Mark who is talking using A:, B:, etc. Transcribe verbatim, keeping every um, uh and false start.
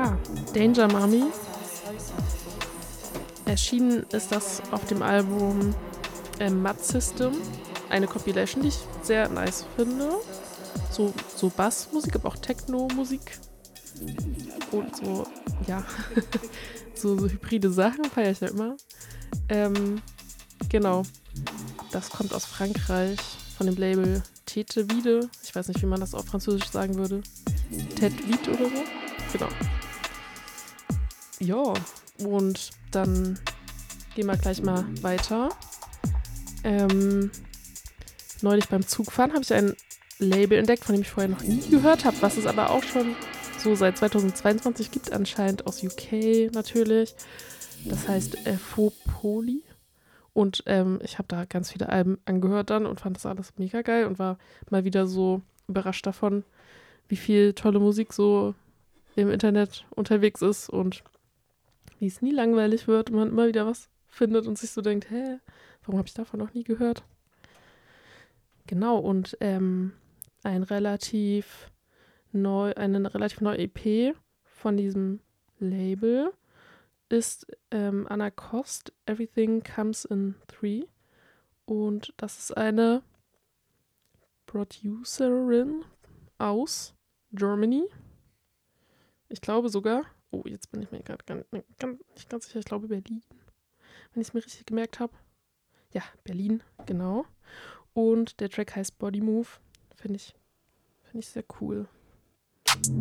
A: Ja, Danger Mummy. Erschienen ist das auf dem Album äh, Mud System. Eine Compilation, die ich sehr nice finde. So, so Bassmusik, aber auch Techno-Musik. Und so, ja, so, so hybride Sachen feiere ich ja immer. Ähm, genau. Das kommt aus Frankreich von dem Label Tete Vide. Ich weiß nicht, wie man das auf Französisch sagen würde. Tete Vide oder so. Genau. Ja, und dann gehen wir gleich mal weiter. Ähm, neulich beim Zugfahren habe ich ein Label entdeckt, von dem ich vorher noch nie gehört habe, was es aber auch schon so seit zweitausendzweiundzwanzig gibt, anscheinend aus U K natürlich. Das heißt äh, Faux Poly. Und ähm, ich habe da ganz viele Alben angehört dann und fand das alles mega geil und war mal wieder so überrascht davon, wie viel tolle Musik so im Internet unterwegs ist und wie es nie langweilig wird und man immer wieder was findet und sich so denkt, hä, warum habe ich davon noch nie gehört? Genau, und ähm, ein relativ neu, eine relativ neue E P von diesem Label ist ähm, Anna Kost, Everything Comes in Three. Und das ist eine Producerin aus Germany. Ich glaube sogar, oh, jetzt bin ich mir gerade nicht ganz sicher, ich glaube Berlin, wenn ich es mir richtig gemerkt habe. Ja, Berlin, genau. Und der Track heißt Body Move. Finde ich, find ich sehr cool.